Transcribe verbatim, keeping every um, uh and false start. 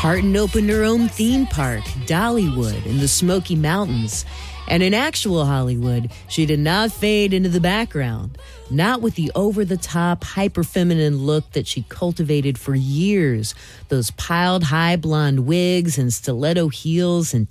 Parton opened her own theme park, Dollywood, in the Smoky Mountains. And in actual Hollywood, she did not fade into the background, not with the over-the-top, hyper-feminine look that she cultivated for years, those piled high blonde wigs and stiletto heels and